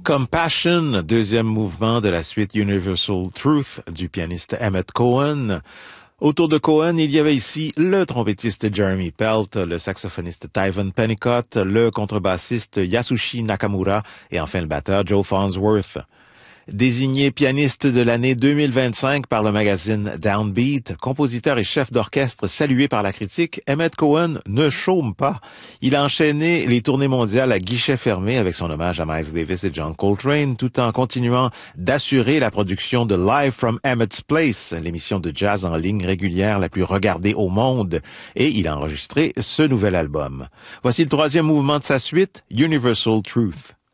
Compassion, deuxième mouvement de la suite Universal Truth du pianiste Emmett Cohen. Autour de Cohen, il y avait ici le trompettiste Jeremy Pelt, le saxophoniste Tyven Pennicott, le contrebassiste Yasushi Nakamura et enfin le batteur Joe Farnsworth. Désigné pianiste de l'année 2025 par le magazine Downbeat, compositeur et chef d'orchestre salué par la critique, Emmett Cohen ne chôme pas. Il a enchaîné les tournées mondiales à guichet fermé avec son hommage à Miles Davis et John Coltrane, tout en continuant d'assurer la production de Live from Emmett's Place, l'émission de jazz en ligne régulière la plus regardée au monde, et il a enregistré ce nouvel album. Voici le troisième mouvement de sa suite, Universal Truth.